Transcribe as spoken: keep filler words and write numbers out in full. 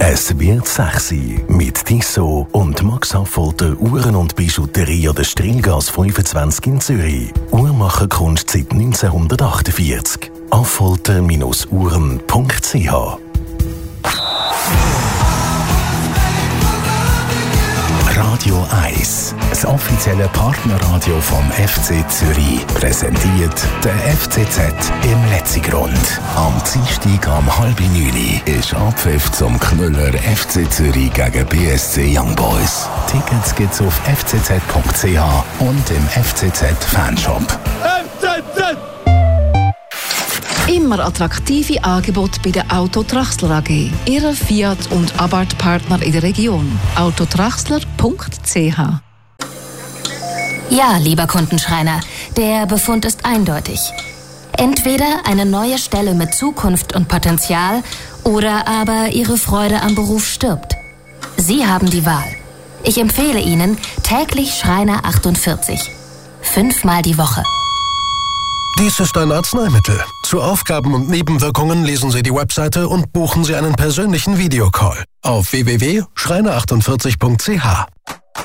Es wird sexy mit Tissot und Max Affolter Uhren und Bijouterie an der Strilgas fünfundzwanzig in Zürich. Uhrmacherkunst seit neunzehnhundertachtundvierzig. affolter Uhren punkt c h. Radio eins, das offizielle Partnerradio vom F C Zürich, präsentiert der F C Z im Letzigrund. Am Dienstag um halb neun ist Abpfiff zum Knüller F C Zürich gegen B S C Young Boys. Tickets gibt's auf f c z punkt c h und im F C Z Fanshop. F C Z! Immer attraktive Angebote bei der Auto Traxler A G. Ihre Fiat- und Abarth-Partner in der Region. auto traxler punkt c h. Ja, lieber Kundenschreiner, der Befund ist eindeutig. Entweder eine neue Stelle mit Zukunft und Potenzial oder aber Ihre Freude am Beruf stirbt. Sie haben die Wahl. Ich empfehle Ihnen täglich Schreiner achtundvierzig. Fünfmal die Woche. Dies ist ein Arzneimittel. Zu Aufgaben und Nebenwirkungen lesen Sie die Webseite und buchen Sie einen persönlichen Videocall auf w w w punkt schreiner achtundvierzig punkt c h.